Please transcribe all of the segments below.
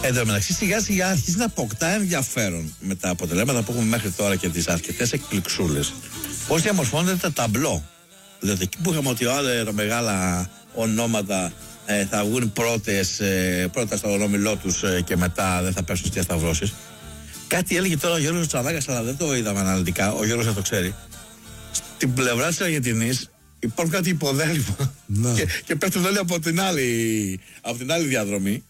Εν τω μεταξύ, σιγά σιγά αρχίζει να αποκτά ενδιαφέρον με τα αποτελέσματα που έχουμε μέχρι τώρα και τις αρκετές εκπληξούλες. Πώς διαμορφώνεται τα ταμπλό. Δηλαδή, εκεί που είχαμε ότι όλα μεγάλα ονόματα θα βγουν πρώτα στο ονόμιλό τους και μετά δεν θα πέσουν στις διασταυρώσεις. Κάτι έλεγε τώρα ο Γιώργος Τσαλάκας, αλλά δεν το είδαμε αναλυτικά. Ο Γιώργος θα το ξέρει. Στην πλευρά της Αργεντινής υπάρχουν κάτι υποδέλφια και πέφτουν όλοι από την άλλη διαδρομή.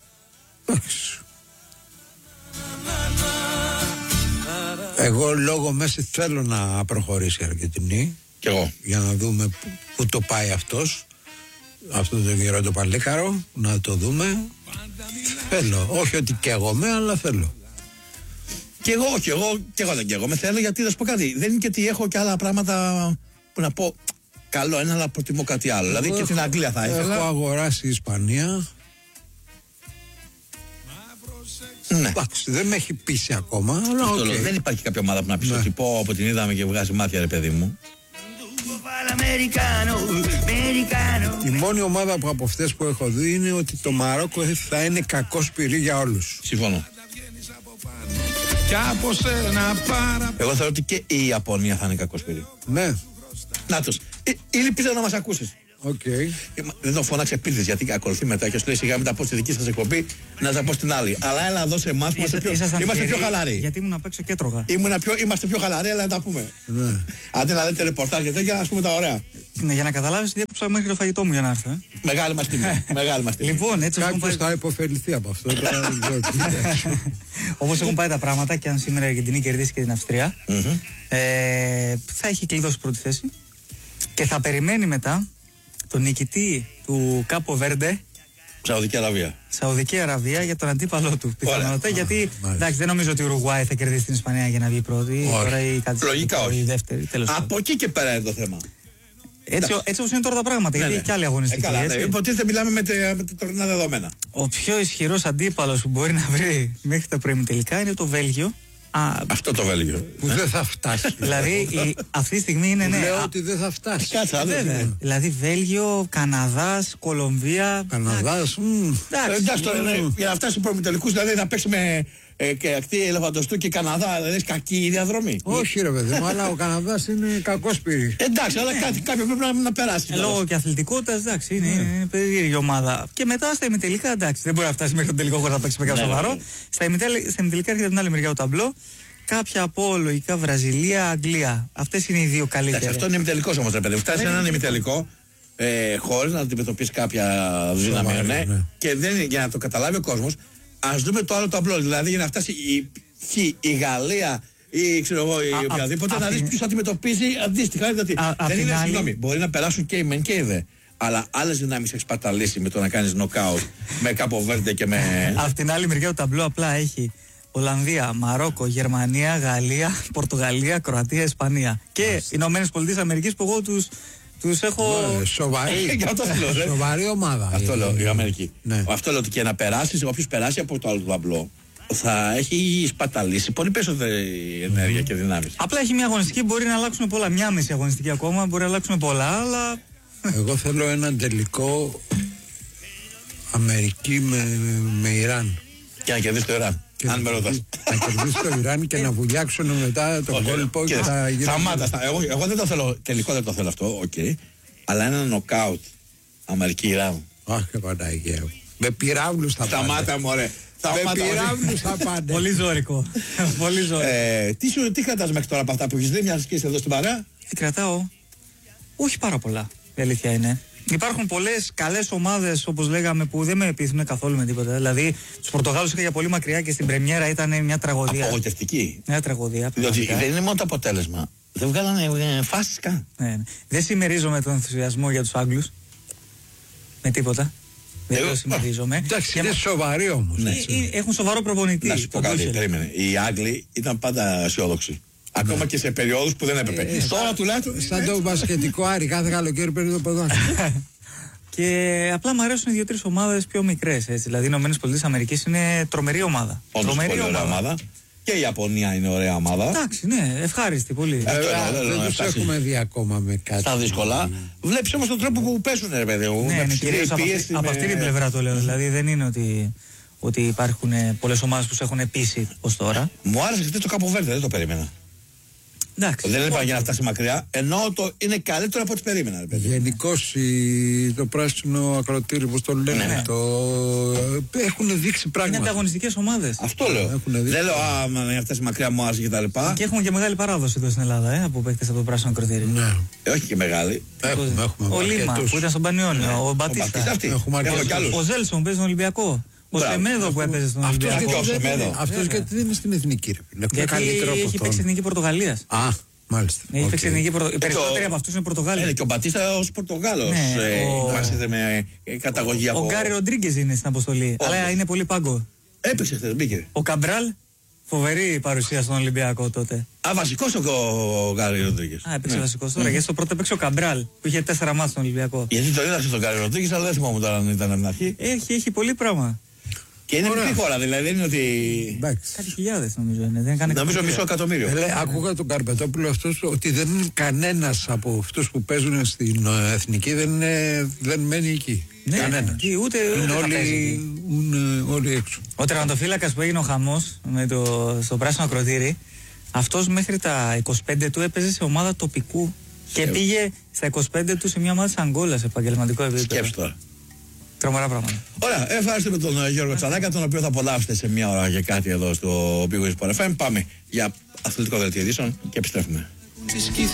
Εγώ λόγω Μέση θέλω να προχωρήσει η Αργεντινή. Κι εγώ. Για να δούμε πού το πάει αυτός. Αυτό το γερό το παλίκαρο. Να το δούμε. Θέλω. Όχι ότι καίγομαι, αλλά θέλω. Και εγώ δεν καίγομαι. Θέλω γιατί να σου πω κάτι. Δεν είναι και ότι έχω και άλλα πράγματα που να πω. Καλό ένα, αλλά προτιμώ κάτι άλλο. Δηλαδή και την Αγγλία θα ήθελα. Έχω αγοράσει η Ισπανία. Ναι. Εντάξει, δεν με έχει πείσει ακόμα. Αλλά okay. Δεν υπάρχει κάποια ομάδα που να πει ότι πω από την είδαμε και βγάζει μάτια, ρε παιδί μου. Η μόνη ομάδα που από αυτές που έχω δει είναι ότι το Μαρόκο θα είναι κακό σπυρί για όλους. Συμφωνώ. Εγώ θεωρώ ότι και η Ιαπωνία θα είναι κακό σπυρί. Ναι. Να τους. Ελπίζω να μας ακούσεις. Okay. Δεν τον φώναξε επίτηδες γιατί ακολουθεί μετά και σου λέει σιγά μην τα πω στη δική σας εκπομπή, να τα πω στην άλλη. Αλλά έλα εδώ σε εμάς που είμαστε πιο χαλαροί. Γιατί ήμουν απ' έξω και έτρωγα. Είμαστε πιο χαλαροί, αλλά να τα πούμε. Ναι. Αντί να λέτε ρεπορτάζ και τέτοια, ας πούμε τα ωραία. Ναι, για να καταλάβεις, διέκοψα μέχρι το φαγητό μου για να έρθω. Μεγάλη μας τιμή. Λοιπόν, έτσι κάποιος θα υποφεληθεί από αυτό. Όπως έχουν πάει τα πράγματα, και αν σήμερα η Αργεντινή κερδίσει και την Αυστρία, θα έχει κλειδώσει πρώτη θέση και θα περιμένει μετά τον νικητή του Κάπο Βέρντε, Σαουδική Αραβία, για τον αντίπαλό του. Πιθανότατα, γιατί εντάξει, δεν νομίζω ότι η Ουρουγουάη θα κερδίσει την Ισπανία για να βγει πρώτη. Τώρα λογικά όχι. Η δεύτερη, από εκεί και πέρα είναι το θέμα. Έτσι όπως είναι τώρα τα πράγματα, γιατί έχει και άλλη αγωνιστική. Υποτίθεται μιλάμε με τα τωρινά δεδομένα. Ο πιο ισχυρός αντίπαλος που μπορεί να βρει μέχρι τα προημιτελικά είναι το Βέλγιο. Αυτό το Βέλγιο. Που δεν θα φτάσει. Δηλαδή αυτή τη στιγμή είναι. Λέω ότι δεν θα φτάσει. Βέβαια. Δηλαδή Βέλγιο, Καναδάς, Κολομβία. Καναδάς. Εντάξει τώρα για να φτάσει στου προημιτελικούς, δηλαδή να παίξει με ακτή Ελεφαντοστού και Καναδά, δηλαδή είναι κακή η διαδρομή. Όχι, ρε παιδί μου, αλλά ο Καναδάς είναι κακό σπίτι. Εντάξει, αλλά κάποιο πρέπει να περάσει. Λόγω και αθλητικότητας, εντάξει, είναι περίεργη ομάδα. Και μετά στα ημιτελικά, εντάξει, δεν μπορεί να φτάσει μέχρι τον τελικό χώρο να παίξει με κάτι σοβαρό. Στα ημιτελικά έρχεται την άλλη μεριά ο ταμπλό. Κάποια από λογικά Βραζιλία, Αγγλία. Αυτές είναι οι δύο καλύτερες. Αυτό είναι ημιτελικός όμως, ρε παιδί. Φτάσει έναν ημιτελικό χωρίς να αντιμετωπίσει κάποια δύναμη. Και για να το καταλάβει ο κόσμος, ας δούμε το άλλο ταμπλό. Δηλαδή για να φτάσει η Γαλλία ή ξέρω εγώ ή οποιαδήποτε, να δεις ποιος αντιμετωπίζει αντίστοιχα. Δηλαδή δεν είναι, συγγνώμη, μπορεί να περάσουν και οι μεν και οι δε. Αλλά άλλες δυνάμεις έχεις παταλήσει με το να κάνεις νοκάουτ με Κάπο Βέρντε και με. Απ' την άλλη μεριά του ταμπλό απλά έχει Ολλανδία, Μαρόκο, Γερμανία, Γαλλία, Πορτογαλία, Κροατία, Ισπανία. Και Ηνωμένες Πολιτείες Αμερικής που εγώ τους έχω. Σοβαρή ομάδα. Αυτό λέω, η Αμερική. Αυτό λέω ότι και να περάσει, όποιος περάσει από το άλλο του ταμπλό, θα έχει σπαταλήσει πολύ περισσότερη ενέργεια και δυνάμεις. Απλά έχει μια αγωνιστική, μπορεί να αλλάξουν πολλά. Μια μισή αγωνιστική ακόμα, μπορεί να αλλάξουν πολλά, αλλά. Εγώ θέλω έναν τελικό Αμερική με Ιράν. Και να κερδίσει το Ιράν. Αν με ρωτάς. Να κερδίσει το Ιράν και να βουλιάξουν μετά το κόλπο και θα γίνει. Εγώ δεν το θέλω, τελικό δεν το θέλω αυτό, οκ. Αλλά ένα νοκάουτ Αμερική-Ιράν. Αχ, Παναγία. Με πυράβλους θα πάνε. Σταμάτα μωρέ. Με πυράβλους θα πάνε. Πολύ ζώρικο. Τι κρατάς μέχρι τώρα από αυτά που έχεις δει, μιας και είσαι εδώ στην παρέα? Τι κρατάω? Όχι πάρα πολλά, η αλήθεια είναι. Υπάρχουν πολλές καλές ομάδες, όπως λέγαμε, που δεν με πείθουν καθόλου με τίποτα. Δηλαδή, τους Πορτογάλους είχα για πολύ μακριά και στην πρεμιέρα ήταν μια τραγωδία. Απογοητευτική. Μια τραγωδία. Διότι δεν είναι μόνο το αποτέλεσμα. Δεν βγάλανε φάσεις καν. Ναι. Δεν συμμερίζομαι τον ενθουσιασμό για τους Άγγλους. Με τίποτα. Δεν το συμμερίζομαι. Εντάξει, είναι σοβαροί όμως. Έχουν σοβαρό προπονητή. Να σου πω κάτι, περίμενε. Οι Άγγλοι ήταν πάντα αισιόδοξοι. Ακόμα και σε περιόδους που δεν έπρεπε. Τώρα τουλάχιστον. Σαν το μπασκετικό Άρη, κάθε καλοκαίρι παίρνει το ποδόσφαιρο. Και απλά μου αρέσουν 2-3 ομάδες πιο μικρές. Δηλαδή, οι Ηνωμένες Πολιτείες Αμερικής είναι τρομερή ομάδα. Τρομερή ομάδα. Και η Ιαπωνία είναι ωραία ομάδα. Εντάξει, ναι, ευχάριστη πολύ. Δεν τους έχουμε δει ακόμα με κάτι. Στα δύσκολα. Βλέπεις όμως τον τρόπο που παίζουν, ρε παιδί μου. Ναι, κυρίως από αυτή την πλευρά το λέω. Δηλαδή, δεν είναι ότι υπάρχουν πολλές ομάδες που σε έχουν πείσει ως τώρα. Μου άρεσε χτες το Κάπο Βέρντε, δεν το περίμενα. Εντάξει. Δεν είπα για να φτάσει μακριά, ενώ το είναι καλύτερο από ό,τι περίμενα. Ρε παιδί. Γενικώς το πράσινο ακροτήρι, όπως το λένε, Ναι. έχουν δείξει Είναι πράγματα. ανταγωνιστικές ομάδες. Αυτό λέω. Δεν λέω για να φτάσει μακριά μου άρεσε κτλ. Και έχουν και μεγάλη παράδοση εδώ στην Ελλάδα, από παίκτες από το πράσινο ακροτήρι. Ναι. Όχι και μεγάλη. Έχουμε Ο Λίμα αρκετούς. που ήταν στον Πανιόνιο, ο Μπατίστα Μπατίστα. αυτή. Έχουμε Έχω αρκετούς. κι άλλους. Ο Ζέλσον παίζει στον Ολυμπιακό. Ο Μπράβο. Σεμέδο που έπαιζε στον Αυτός Ολυμπιακό. και ο Σεμέδο. Αυτός γιατί δεν είναι στην εθνική, ρε φίλε. Έχουμε Γιατί καλύτερο από έχει παίξει αυτόν. εθνική Πορτογαλίας. Α, μάλιστα. Έχει παίξει Οκ. εθνική Πορτογαλίας. Οι περισσότεροι από αυτούς είναι Πορτογάλοι. Είναι και ο Μπατίστα ως Πορτογάλος. Ναι, Βάζεται με καταγωγή από. Ο Γκάρι Ροντρίγκεζ είναι στην αποστολή. Όχι. Αλλά είναι πολύ πάγκο. Έπαιξε χθες, μπήκε. Ο Καμπράλ, φοβερή παρουσία στον Ολυμπιακό τότε. Α, βασικός ο Γκάρι Ροντρίγκες. Α, έπαιξε βασικός τώρα. Γιατί στο πρώτο έπαιξε ο Καμπράλ που είχε 4 μάτς στον Ολυμπιακό. Γιατί το είδα στον Γκάρι Ροντρίγκες, αλλά δεν θυμόμουν τώρα αν ήταν από την αρχή. Έχει πολύ πράγμα. Και είναι Ωραία. μικρή χώρα, δηλαδή δεν είναι ότι. Εντάξει. Κάτι χιλιάδες νομίζω είναι. Δεν κάνει Νομίζω μισό εκατομμύριο. Άκουγα τον Καρπετόπουλο αυτός ότι δεν είναι κανένας από αυτούς που παίζουν στην εθνική δεν μένει εκεί. Ναι, Κανένας. ούτε Είναι θα παίζει εκεί. όλοι έξω. Ο τερματοφύλακας που έγινε ο χαμός στο πράσινο ακροτήρι, αυτός μέχρι τα 25 του έπαιζε σε ομάδα τοπικού. Και πήγε στα 25 του σε μια ομάδα της Αγγόλας σε επαγγελματικό επίπεδο. Σκέψου τώρα. Τρομερά πράγματα. Ωραία, ευχαριστούμε τον Γιώργο Τσαλάκα, τον οποίο θα απολαύσετε σε μια ώρα για κάτι εδώ στο Big Wings Sport FM. Πάμε για αθλητικό δελτίο ειδήσεων και επιστρέφουμε.